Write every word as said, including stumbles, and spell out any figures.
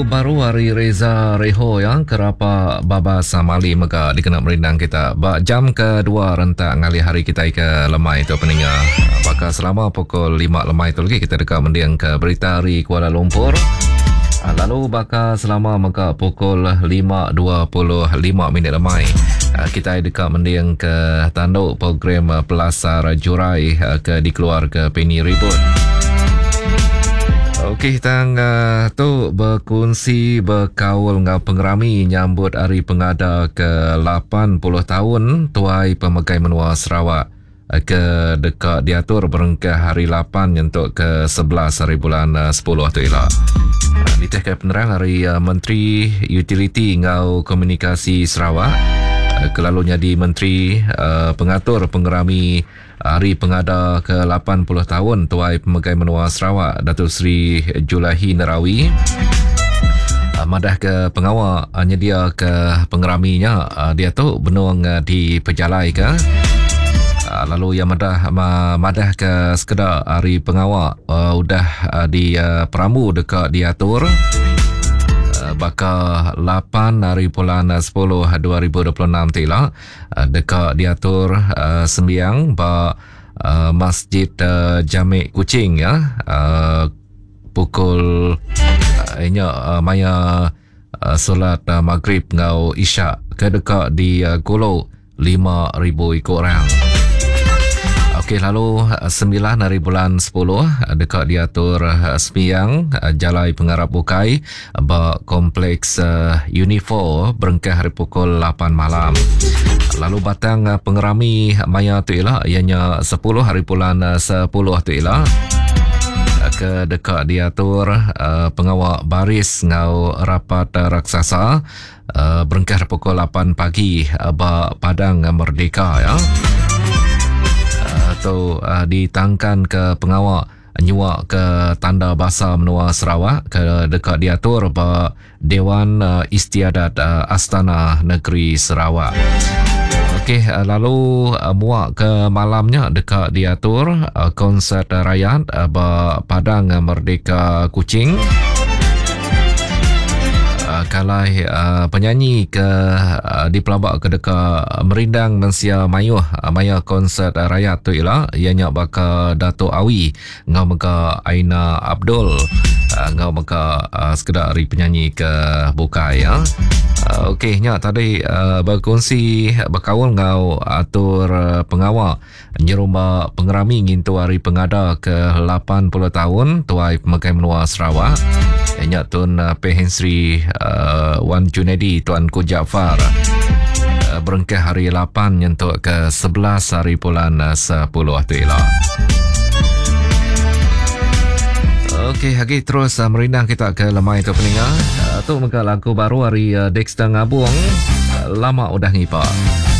lagu baru hari Reza Reho yang kerapa baba samali maka dikenal merindang kita. Ba jam kedua rentak ngali hari kita ke lemai itu peninggal. Maka selama pukul lima lemai itu lagi kita dekat mendiang ke berita hari Kuala Lumpur. Lalu baka selama maka pukul lima dua puluh lima minit lemai kita dekat mendiang ke tanduk program Pelasar Jurai ke dikeluar ke Penny Ribut. Okey, tang uh, tu berkongsi berkaul dengan pengerami nyambut hari pengada ke lapan puluh tahun Tuai Pemegai Menua Sarawak ke dekat diatur berengkah hari lapan untuk ke sebelas hari bulan uh, sepuluh tu ialah. Uh, Diteh penerang hari uh, Menteri Utiliti ngau Komunikasi Sarawak uh, kelalunya di Menteri uh, Pengatur Pengerami Hari Pengada ke lapan puluh tahun Tuai Pemegai Menua Sarawak Datuk Seri Julahi Nerawi madah ke pengawal nyedia ke pengeraminya dia tu benung di pejalai ke lalu yang madah madah ke sekedar hari pengawal udah di peramu dekat diatur baka lapan hari bulan sepuluh dua ribu dua puluh enam tila dekat diatur uh, sembiang ba uh, Masjid uh, Jamik Kuching ya uh, pukul uh, inya uh, maya uh, solat uh, maghrib ngau isyak ke dekat di uh, Golo lima ribu ikut orang. Okey, lalu sembilan hari bulan sepuluh dekat diatur uh, sembiang uh, Jalai Pengarap Bukai ba kompleks uh, Unifo berengkah hari pukul lapan malam. Lalu batang uh, pengerami maya tu ialah ianya sepuluh hari bulan uh, sepuluh tu ialah uh, ke dekat diatur uh, pengawal baris ngau rapat uh, raksasa uh, berengkah pukul lapan pagi uh, ba Padang uh, Merdeka ya. Atau uh, ditangkan ke pengawal nyuak ke Tanda Bahasa Menua Sarawak ke dekat diatur ba Dewan uh, Istiadat uh, Astana Negeri Sarawak. Okey, uh, lalu uh, muak ke malamnya dekat diatur uh, konsert uh, rakyat uh, ba Padang uh, Merdeka Kuching. Uh, kalai uh, penyanyi ke uh, di pelabak ke dekat merindang mensia mayuh uh, maya konsert uh, rakyat tu ialah ianya baka Dato' Awi ngau maka Aina Abdul uh, ngau maka uh, sekedar hari penyanyi ke bukai ya. Uh, Okey, nya tadi uh, berkongsi berkawan ngau atur uh, pengawal nyerumba pengerami ngintu hari pengada ke lapan puluh tahun Tuai Pemegai Menua Sarawak. Nya Tun uh, Pehensri uh, Wan Junedi Tuanku Jaafar uh, berengkah hari lapan untuk ke sebelas hari bulan uh, sepuluh tu ialah. Okey, lagi terus uh, merindang kita ke lemai tu peninggal. Uh, tu muka lagu baru hari uh, Dexter Ngabung uh, lama udah ngipa.